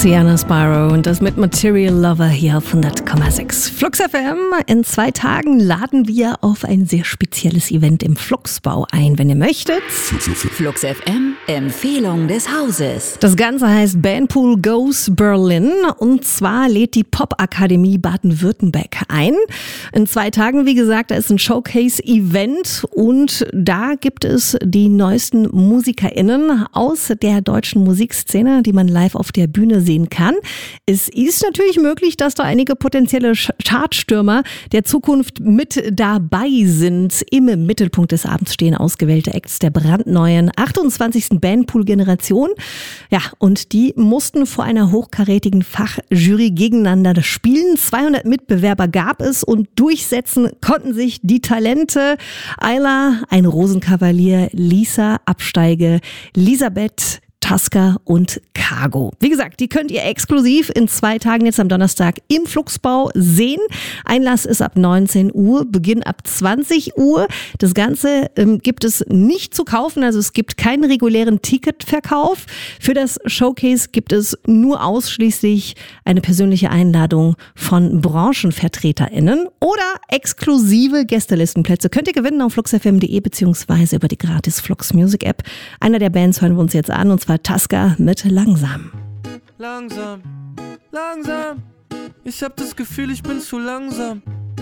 Tiziana Spyro und das mit Material Lover hier auf 100,6. Flux FM. In 2 Tagen laden wir auf ein sehr spezielles Event im Fluxbau ein, wenn ihr möchtet. Flux FM, Empfehlung des Hauses. Das Ganze heißt Bandpool Goes Berlin und zwar lädt die Popakademie Baden-Württemberg ein. In 2 Tagen, wie gesagt, da ist ein Showcase-Event und da gibt es die neuesten MusikerInnen aus der deutschen Musikszene, die man live auf der Bühne sehen kann. Es ist natürlich möglich, dass da einige potenzielle Chartstürmer der Zukunft mit dabei sind. Im Mittelpunkt des Abends stehen ausgewählte Acts der brandneuen 28. Bandpool-Generation. Ja, und die mussten vor einer hochkarätigen Fachjury gegeneinander spielen. 200 Mitbewerber gab es und durchsetzen konnten sich die Talente Ayla, ein Rosenkavalier, Lisa, Absteige, Elisabeth, Tasker und Cargo. Wie gesagt, die könnt ihr exklusiv in 2 Tagen jetzt am Donnerstag im Fluxbau sehen. Einlass ist ab 19 Uhr, Beginn ab 20 Uhr. Das Ganze gibt es nicht zu kaufen, also es gibt keinen regulären Ticketverkauf. Für das Showcase gibt es nur ausschließlich eine persönliche Einladung von BranchenvertreterInnen oder exklusive Gästelistenplätze. Könnt ihr gewinnen auf fluxfm.de beziehungsweise über die gratis Flux Music App. Einer der Bands hören wir uns jetzt an und zwar Tasker mit Langsam. Langsam, langsam, ich hab das Gefühl, ich bin zu langsam.